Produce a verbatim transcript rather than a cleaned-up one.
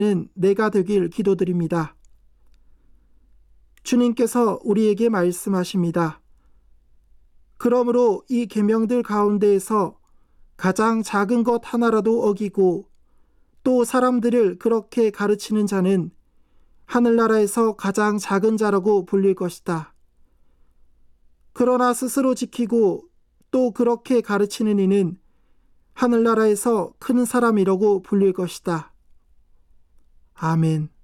내가 되길 기도드립니다. 주님께서 우리에게 말씀하십니다. 그러므로 이 계명들 가운데에서 가장 작은 것 하나라도 어기고 또 사람들을 그렇게 가르치는 자는 하늘나라에서 가장 작은 자라고 불릴 것이다. 그러나 스스로 지키고 또 그렇게 가르치는 이는 하늘나라에서 큰 사람이라고 불릴 것이다. 아멘.